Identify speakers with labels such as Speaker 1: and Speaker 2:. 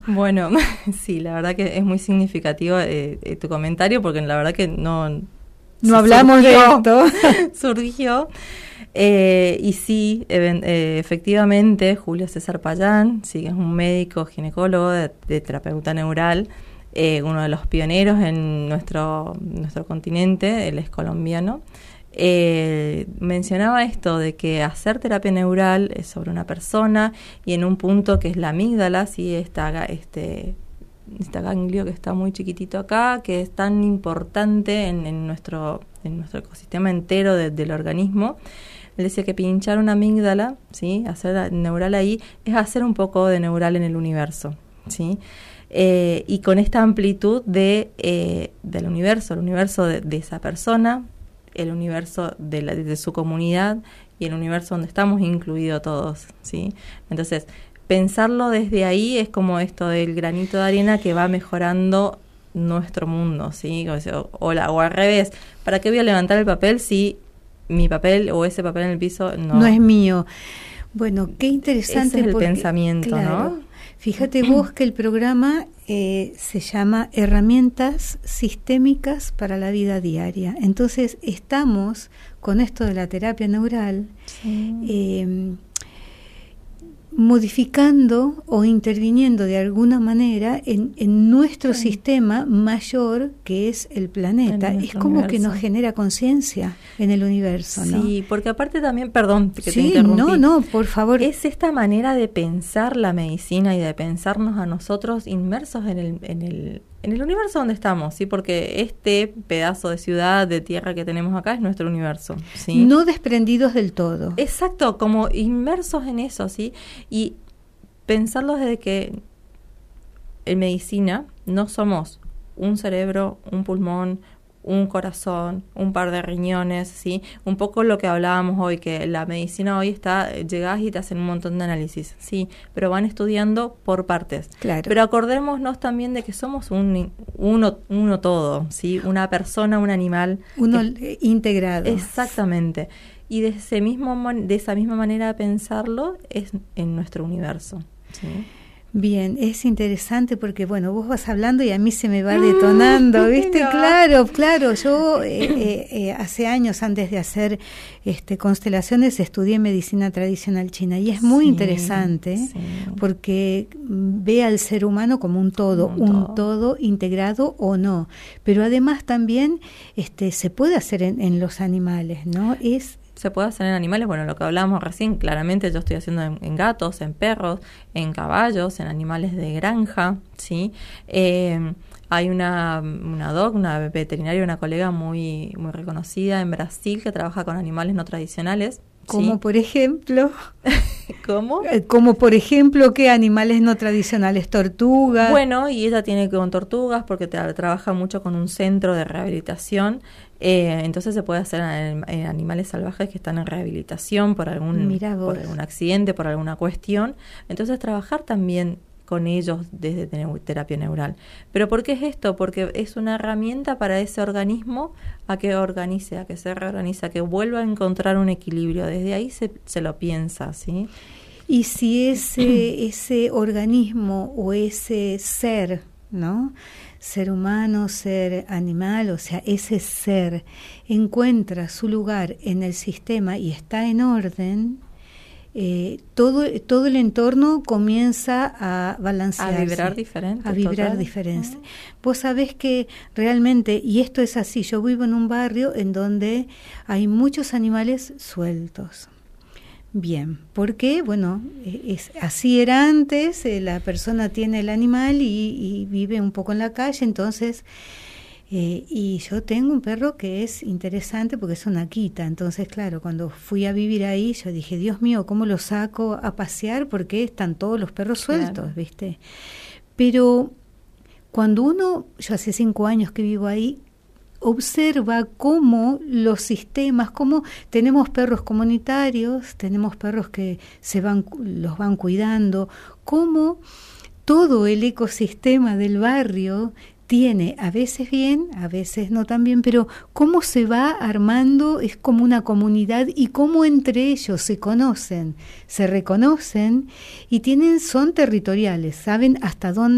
Speaker 1: Bueno, sí, la verdad que es muy significativo tu comentario, porque la verdad que no
Speaker 2: hablamos de esto.
Speaker 1: Surgió. Y sí, efectivamente, Julio César Payán, sí, es un médico ginecólogo de terapeuta neural, uno de los pioneros en nuestro continente, él es colombiano. Mencionaba esto de que hacer terapia neural es sobre una persona y en un punto que es la amígdala, sí, este ganglio que está muy chiquitito acá, que es tan importante en nuestro ecosistema entero del organismo. Él decía que pinchar una amígdala, ¿sí?, hacer neural ahí, es hacer un poco de neural en el universo, ¿sí? Y con esta amplitud del universo, el universo de esa persona, el universo de su comunidad y el universo donde estamos incluidos todos, ¿sí? Entonces, pensarlo desde ahí es como esto del granito de arena que va mejorando nuestro mundo, ¿sí? O al revés, ¿para qué voy a levantar el papel si mi papel o ese papel en el piso no
Speaker 2: es mío? Bueno, qué interesante.
Speaker 1: Ese es el pensamiento, claro, ¿no?
Speaker 2: Fíjate vos que el programa se llama Herramientas Sistémicas para la Vida Diaria. Entonces estamos con esto de la terapia neural, sí, modificando o interviniendo de alguna manera en nuestro sistema mayor, que es el planeta. Es como universo, que nos genera conciencia en el universo, ¿no?
Speaker 1: Sí, porque aparte también, perdón que
Speaker 2: sí,
Speaker 1: te interrumpí.
Speaker 2: No, por favor.
Speaker 1: Es esta manera de pensar la medicina y de pensarnos a nosotros inmersos en el universo donde estamos, ¿sí? Porque este pedazo de ciudad, de tierra que tenemos acá es nuestro universo, ¿sí?
Speaker 2: No desprendidos del todo.
Speaker 1: Exacto, como inmersos en eso, ¿sí? Y pensarlo desde que en medicina no somos un cerebro, un pulmón, un corazón, un par de riñones, ¿sí? Un poco lo que hablábamos hoy, que la medicina hoy llegás y te hacen un montón de análisis, sí, pero van estudiando por partes.
Speaker 2: Claro.
Speaker 1: Pero acordémonos también de que somos uno todo, ¿sí? Una persona, un animal.
Speaker 2: Uno integrado.
Speaker 1: Exactamente. Y de esa misma manera de pensarlo es en nuestro universo, ¿sí?
Speaker 2: Bien, es interesante porque, bueno, vos vas hablando y a mí se me va detonando, ¿viste? No. Claro, yo hace años, antes de hacer constelaciones, estudié medicina tradicional china y es muy interesante, sí, porque ve al ser humano como un todo integrado o no, pero además también se puede hacer en los animales, ¿no?
Speaker 1: Se puede hacer en animales, bueno, lo que hablábamos recién, claramente yo estoy haciendo en gatos, en perros, en caballos, en animales de granja, ¿sí? Hay una veterinaria, una colega muy reconocida en Brasil que trabaja con animales no tradicionales.
Speaker 2: Como
Speaker 1: ¿sí?
Speaker 2: por ejemplo...
Speaker 1: ¿Cómo?
Speaker 2: Como por ejemplo, ¿qué animales no tradicionales? ¿Tortugas?
Speaker 1: Bueno, y ella tiene que con tortugas porque trabaja mucho con un centro de rehabilitación. Entonces se puede hacer en animales salvajes que están en rehabilitación por algún accidente, por alguna cuestión. Entonces trabajar también con ellos desde terapia neural. ¿Pero por qué es esto? Porque es una herramienta para ese organismo a que organice, a que se reorganice, a que vuelva a encontrar un equilibrio. Desde ahí se lo piensa, ¿sí?
Speaker 2: Y si ese organismo o ese ser, ¿no? Ser humano, ser animal, o sea, ese ser encuentra su lugar en el sistema y está en orden, todo el entorno comienza a balancearse.
Speaker 1: A vibrar diferente.
Speaker 2: A vibrar diferente. Vos sabés que realmente, y esto es así, yo vivo en un barrio en donde hay muchos animales sueltos. Bien, porque, bueno, así era antes, la persona tiene el animal y vive un poco en la calle, entonces... y yo tengo un perro que es interesante porque es una Akita, entonces claro, cuando fui a vivir ahí yo dije, Dios mío, ¿cómo lo saco a pasear? Porque están todos los perros sueltos, claro. ¿Viste? Pero cuando yo hace 5 años que vivo ahí, observa cómo los sistemas, cómo tenemos perros comunitarios, tenemos perros que los van cuidando, cómo todo el ecosistema del barrio tiene, a veces bien, a veces no tan bien, pero cómo se va armando, es como una comunidad y cómo entre ellos se conocen, se reconocen y son territoriales, saben hasta dónde